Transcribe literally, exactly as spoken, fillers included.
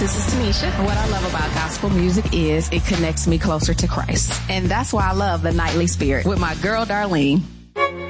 This is Tanisha. What I love about gospel music is it connects me closer to Christ. And that's why I love the Nightly Spirit with my girl, Darlene.